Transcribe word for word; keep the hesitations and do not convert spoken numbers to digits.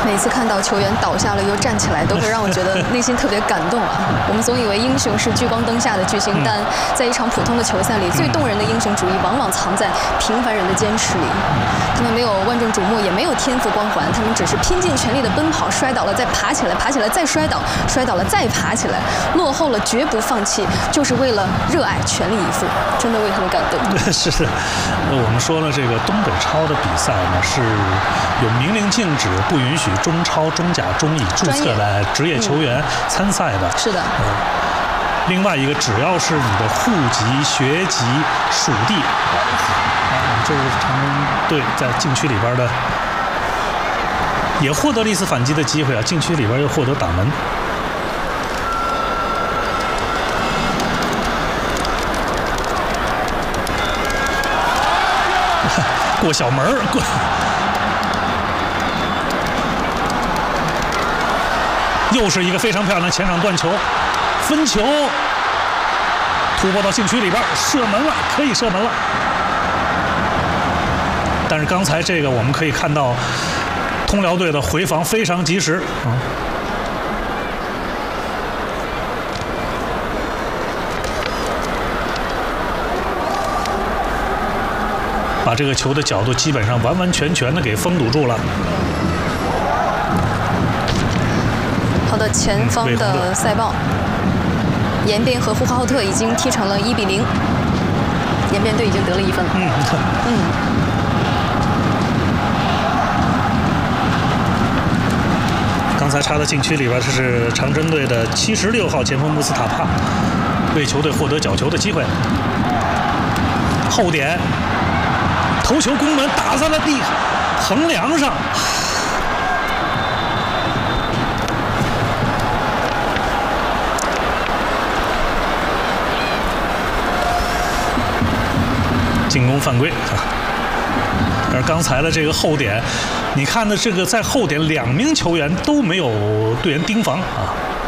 每次看到球员倒下了又站起来，都会让我觉得内心特别感动啊。我们总以为英雄是聚光灯下的巨星，但在一场普通的球赛里，最动人的英雄主义往往藏在平凡人的坚持里。他们没有万众瞩目，也没有天赋光环，他们只是拼尽全力的奔跑，摔倒了再爬起来，爬起来再摔倒，摔倒了再爬起来，落后了绝不放弃，就是为了热爱，全力以赴，真的为他们感动。 是的，我们说了，这个东北超的比赛呢是有明令禁止，不允许中超、中甲、中乙注册的职业球员参赛的。 嗯、是的。 呃另外一个，只要是你的户籍、学籍、属地，啊，这是长春队在禁区里边的，也获得了一次反击的机会啊！禁区里边又获得打门。过小门过。又是一个非常漂亮的前场断球。分球突破到禁区里边，射门了，可以射门了。但是刚才这个我们可以看到，通辽队的回防非常及时啊。把这个球的角度基本上完完全全的给封堵住了。 好的，前方的赛报。延边和呼和浩特已经踢成了一比零，延边队已经得了一分了。嗯嗯。 刚才插到禁区里边，这是长春队的七十六号前锋穆斯塔帕，为球队获得角球的机会。后点，头球攻门打在了地横梁上。进攻犯规啊！而刚才的这个后点，你看的这个在后点两名球员都没有队员盯防啊。